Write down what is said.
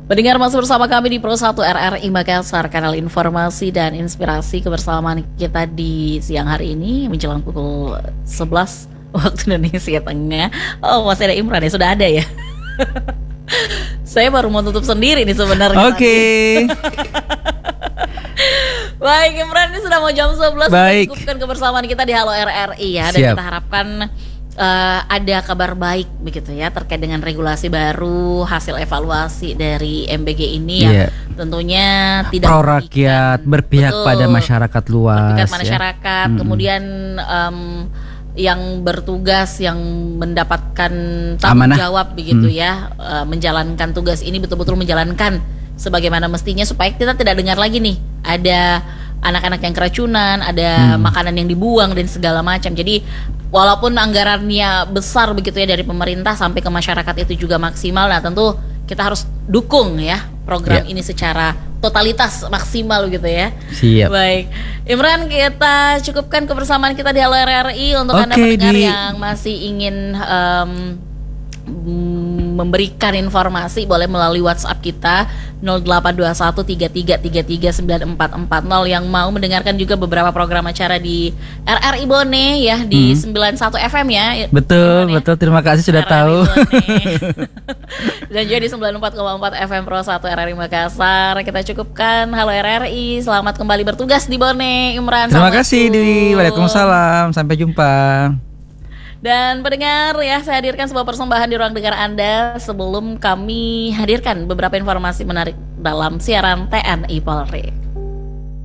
Mendengar masih bersama kami di Pro 1 RRI Makassar, kanal informasi dan inspirasi. Kebersamaan kita di siang hari ini menjelang pukul 11 waktu Indonesia Tengah. Oh, masih ada Imran ya? Sudah ada ya? Saya baru mau tutup sendiri nih sebenarnya. Oke. Baik, Imran, ini sudah mau jam 11. Baik. Cukupkan kebersamaan kita di Halo RRI ya. Dan Siap. kita harapkan ada kabar baik begitu ya terkait dengan regulasi baru, hasil evaluasi dari MBG ini yang tentunya tidak pro rakyat, berpihak pada masyarakat luas, berpihak masyarakat, kemudian yang bertugas, yang mendapatkan tanggung jawab begitu ya, menjalankan tugas ini betul-betul menjalankan sebagaimana mestinya, supaya kita tidak dengar lagi nih ada anak-anak yang keracunan, ada makanan yang dibuang dan segala macam. Jadi walaupun anggarannya besar begitu ya dari pemerintah sampai ke masyarakat itu juga maksimal. Nah, tentu kita harus dukung ya program ini secara totalitas maksimal gitu ya. Siap. Baik, Imran, kita cukupkan kebersamaan kita di Halo RRI. Untuk Anda pendengar yang masih ingin memberikan informasi, boleh melalui WhatsApp kita 082133339440. yang mau mendengarkan juga beberapa program acara di RRI Bone ya, di 91 FM ya. Betul, betul. Terima kasih sudah RRI tahu. Dan juga di 94,4 FM Pro 1 RRI Makassar. Kita cukupkan Halo RRI. Selamat kembali bertugas di Bone, Imran. Terima kasih Didi. Waalaikumsalam. Sampai jumpa. Dan pendengar ya, saya hadirkan sebuah persembahan di ruang dengar Anda sebelum kami hadirkan beberapa informasi menarik dalam siaran TNI Polri.